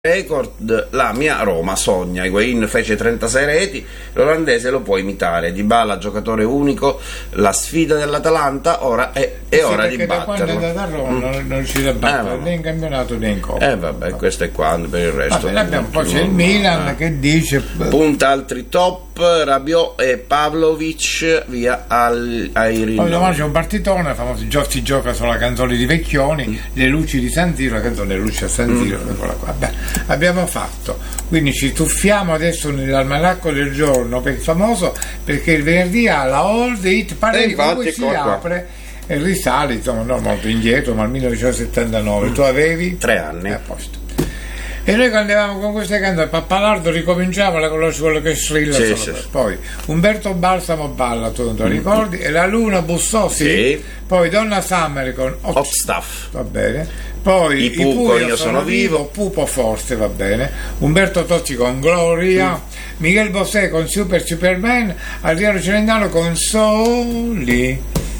record, la mia Roma sogna. Higuain fece 36 reti, l'olandese lo può imitare. Dybala giocatore unico, la sfida dell'Atalanta ora è ora di batterlo. Quando è andato a Roma non riuscite a battere né in campionato né in Coppa. Vabbè, questo è quando, per il resto poi c'è il Milan che dice punta altri top, Rabiot e Pavlovic via ai rinnovi. Poi domani c'è un partitone famoso, si gioca sulla canzone di Vecchioni, le luci di San Siro, la canzone Le luci a San Siro, eccola qua. Abbiamo fatto, quindi ci tuffiamo adesso nell'almanacco del giorno per il famoso, perché il venerdì ha la All Hit Parade, poi si apre e risale, insomma, non molto indietro, ma al 1979. Tu avevi 3 anni. A posto. E noi quando andavamo con queste canzoni, Pappalardo ricominciava, la conosci quello che strilla, sì. Poi Umberto Balsamo balla, tu non te lo ricordi, e la Luna bussò, sì. Poi Donna Summer con Hot Stuff, va bene, poi i Pupo, io sono vivo, Pupo forse, va bene, Umberto Tozzi con Gloria, Miguel Bosé con Superman, Adriano Celentano con Soli,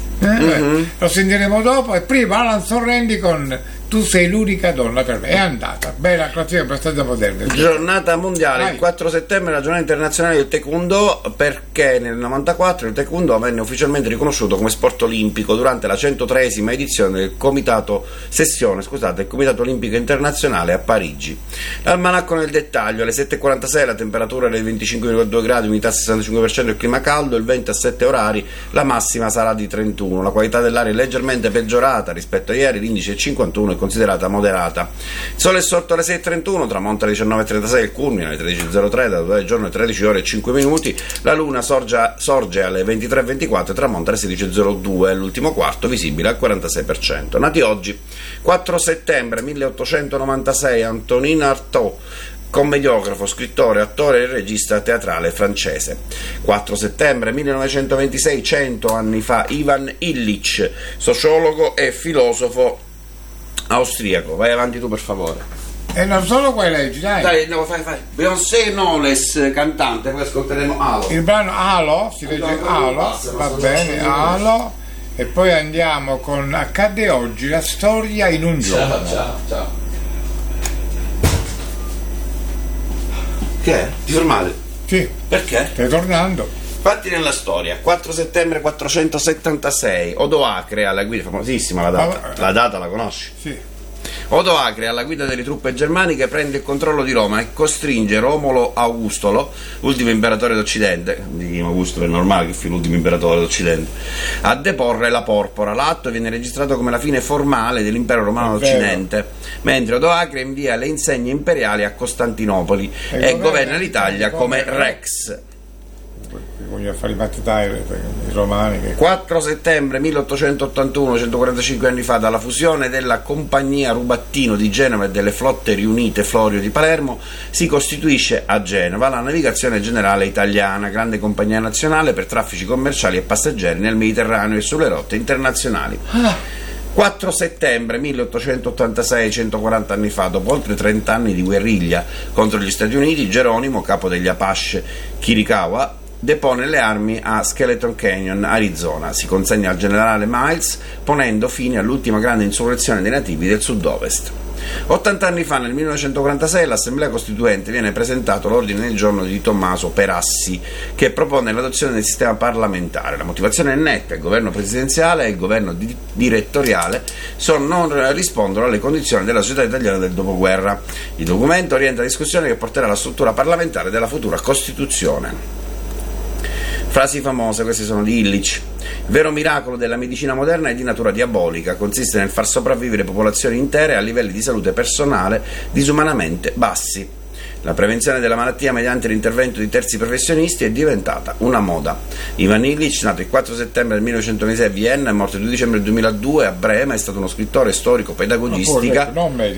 lo sentiremo dopo, e prima Alan Sorrendi con Tu sei l'unica donna per me. È andata bella classifica per stato moderno. Giornata mondiale. Il 4 settembre è la giornata internazionale del taekwondo, perché nel 94 il taekwondo venne ufficialmente riconosciuto come sport olimpico durante la 103esima edizione del Comitato Olimpico Internazionale a Parigi. L'almanacco nel dettaglio: alle 7:46 la temperatura è dei 25,2 gradi, umidità 65%, il clima caldo, il vento a 7 orari, la massima sarà di 31, la qualità dell'aria è leggermente peggiorata rispetto a ieri, l'indice è 51 e considerata moderata. Il sole è sorto alle 6:31, tramonta alle 19:36, il culmine alle 13:03, da dove il giorno è 13 ore e 5 minuti, la luna sorge alle 23:24 e tramonta alle 16:02, l'ultimo quarto visibile al 46%. Nati oggi: 4 settembre 1896 Antonin Artaud, commediografo, scrittore, attore e regista teatrale francese. 4 settembre 1926, 100 anni fa, Ivan Illich, sociologo e filosofo austriaco. Vai avanti tu, per favore. E non solo quei leggi, dai. No, fai. Beyoncé Knowles, cantante, poi ascolteremo Halo. Il brano Halo, si legge Halo, va bene, Halo. E poi andiamo con Accade oggi, la storia in un giorno. Ciao. Che è? Ti fermate? Sì. Perché? Stai tornando. Fatti nella storia. 4 settembre 476, Odoacre alla guida, famosissima la data. La data la conosci? Sì. Odoacre alla guida delle truppe germaniche prende il controllo di Roma e costringe Romolo Augustolo, ultimo imperatore d'Occidente, di Augusto è normale che fu l'ultimo imperatore d'Occidente, a deporre la porpora. L'atto viene registrato come la fine formale dell'impero romano d'Occidente, mentre Odoacre invia le insegne imperiali a Costantinopoli e governa l'Italia come Rex. Voglio fare i battitari i romani. 4 settembre 1881, 145 anni fa, dalla fusione della Compagnia Rubattino di Genova e delle Flotte Riunite Florio di Palermo, si costituisce a Genova la Navigazione Generale Italiana, grande compagnia nazionale per traffici commerciali e passeggeri nel Mediterraneo e sulle rotte internazionali. 4 settembre 1886, 140 anni fa, dopo oltre 30 anni di guerriglia contro gli Stati Uniti, Geronimo, capo degli Apache Chiricahua, depone le armi a Skeleton Canyon, Arizona. Si consegna al generale Miles, ponendo fine all'ultima grande insurrezione dei nativi del sud-ovest. 80 anni fa, nel 1946, all'Assemblea Costituente viene presentato l'ordine del giorno di Tommaso Perassi, che propone l'adozione del sistema parlamentare. La motivazione è netta: il governo presidenziale e il governo direttoriale non rispondono alle condizioni della società italiana del dopoguerra. Il documento orienta la discussione che porterà alla struttura parlamentare della futura Costituzione. Frasi famose, queste sono di Illich. Il vero miracolo della medicina moderna è di natura diabolica, consiste nel far sopravvivere popolazioni intere a livelli di salute personale disumanamente bassi. La prevenzione della malattia mediante l'intervento di terzi professionisti è diventata una moda. Ivan Illich, nato il 4 settembre del 1926 a Vienna e morto il 2 dicembre del 2002 a Brema, è stato uno scrittore, storico, pedagogista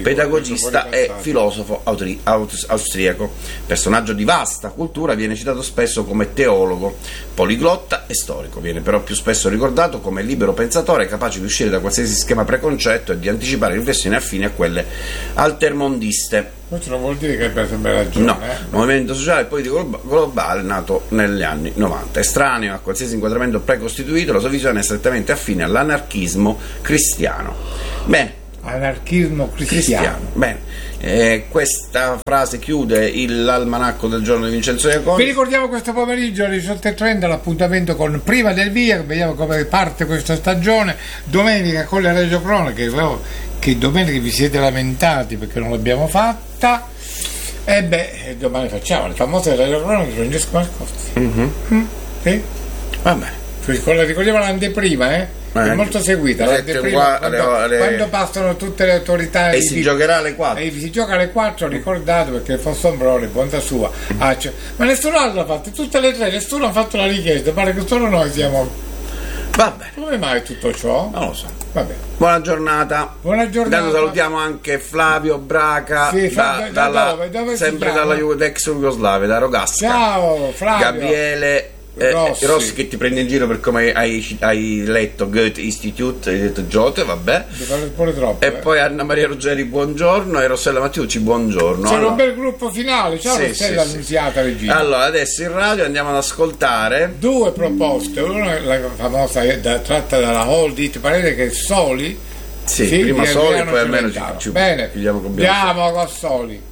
e filosofo austriaco. Personaggio di vasta cultura, viene citato spesso come teologo, poliglotta e storico. Viene però più spesso ricordato come libero pensatore, capace di uscire da qualsiasi schema preconcetto e di anticipare riflessioni affini a quelle altermondiste. Questo non vuol dire che abbia sempre ragione. No, movimento sociale e politico globale nato negli anni 90. Estraneo a qualsiasi inquadramento precostituito, la sua visione è strettamente affine all'anarchismo cristiano. Bene, anarchismo cristiano. Bene. Questa frase chiude l'almanacco del giorno di Vincenzo Iaconi. Vi ricordiamo questo pomeriggio alle 18:30 l'appuntamento con Prima del Via, vediamo come parte questa stagione, domenica con le radiocronache, che domenica vi siete lamentati perché non l'abbiamo fatta, e domani facciamo le famose radiocronache di Francesco Mascotti. Sì? Vabbè. Ricordiamo l'anteprima, è molto seguita l'anteprima, quando passano tutte le autorità e si giocherà alle 4 si gioca alle 4, ricordate, perché Fossombrone, bontà sua, ma nessun altro l'ha fatto, tutte le tre nessuno ha fatto la richiesta, pare che solo noi siamo. Vabbè, come mai tutto ciò? non lo so. Vabbè. Buona giornata. Intanto salutiamo anche Flavio Braca, dove sempre dalla ex Jugoslavia, da Rogasca. Ciao Flavio. Gabriele Rossi, che ti prende in giro per come hai letto Goethe Institute, hai detto Goethe, vabbè. Troppo, e poi Anna Maria Ruggeri, buongiorno, e Rossella Mattiucci, buongiorno. C'era un bel gruppo finale, ciao Rossella, annunziata regina. Allora adesso in radio andiamo ad ascoltare due proposte, una la famosa tratta dalla Hold It Parere, che è Soli, prima Soli, poi almeno ci bene, chiudiamo con andiamo con Soli.